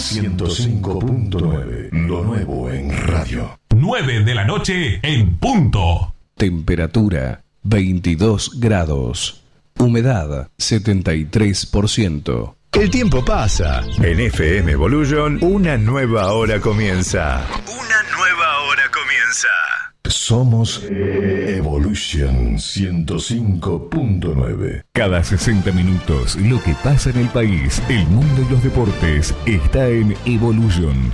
105.9. Lo nuevo en radio. 9 de la noche en punto. Temperatura 22 grados. Humedad 73%. El tiempo pasa. En FM Evolution, una nueva hora comienza. Somos Evolution 105.9. Cada 60 minutos, lo que pasa en el país, el mundo y los deportes está en Evolution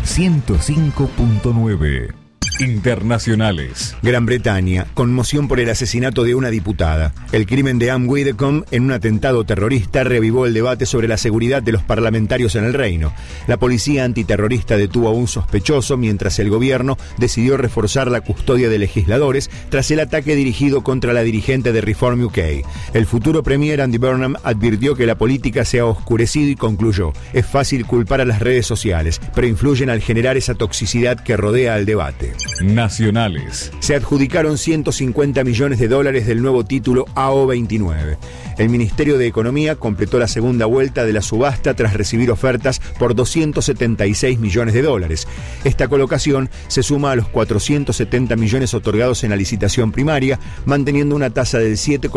105.9. Internacionales. Gran Bretaña, conmoción por el asesinato de una diputada. El crimen de Anne Widdecombe en un atentado terrorista revivó el debate sobre la seguridad de los parlamentarios en el reino. La policía antiterrorista detuvo a un sospechoso mientras el gobierno decidió reforzar la custodia de legisladores tras el ataque dirigido contra la dirigente de Reform UK. El futuro premier Andy Burnham advirtió que la política se ha oscurecido y concluyó: es fácil culpar a las redes sociales, pero influyen al generar esa toxicidad que rodea al debate. Nacionales. Se adjudicaron $150 millones del nuevo título AO29. El Ministerio de Economía completó la segunda vuelta de la subasta tras recibir ofertas por $276 millones. Esta colocación se suma a los 470 millones otorgados en la licitación primaria, manteniendo una tasa del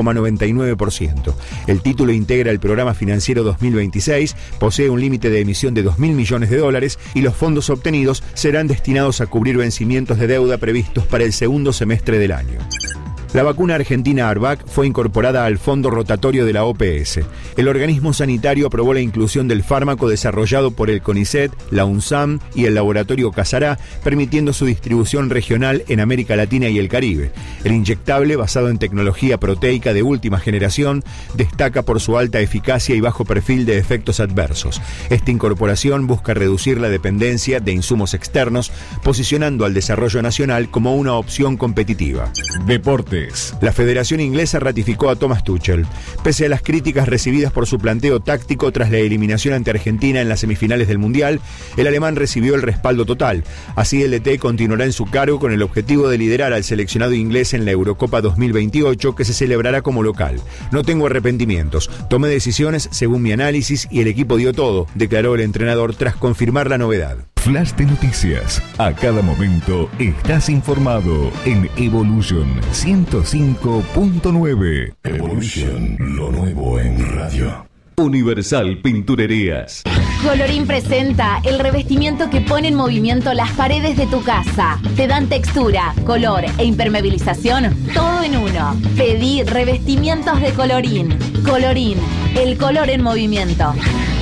7,99%. El título integra el programa financiero 2026, posee un límite de emisión de $2.000 millones y los fondos obtenidos serán destinados a cubrir vencimientos de deuda previstos para el segundo semestre del año. La vacuna argentina Arvac fue incorporada al fondo rotatorio de la OPS. El organismo sanitario aprobó la inclusión del fármaco desarrollado por el CONICET, la UNSAM y el laboratorio Casará, permitiendo su distribución regional en América Latina y el Caribe. El inyectable, basado en tecnología proteica de última generación, destaca por su alta eficacia y bajo perfil de efectos adversos. Esta incorporación busca reducir la dependencia de insumos externos, posicionando al desarrollo nacional como una opción competitiva. Deportes. La Federación Inglesa ratificó a Thomas Tuchel. Pese a las críticas recibidas por su planteo táctico tras la eliminación ante Argentina en las semifinales del Mundial, el alemán recibió el respaldo total. Así el DT continuará en su cargo con el objetivo de liderar al seleccionado inglés en la Eurocopa 2028, que se celebrará como local. No tengo arrepentimientos, tomé decisiones según mi análisis y el equipo dio todo, declaró el entrenador tras confirmar la novedad. Flash de noticias. A cada momento estás informado en Evolution 105.9. Evolution, lo nuevo en radio. Universal Pinturerías. Colorín presenta el revestimiento que pone en movimiento las paredes de tu casa. Te dan textura, color e impermeabilización, todo en uno. Pedí revestimientos de Colorín. Colorín, el color en movimiento.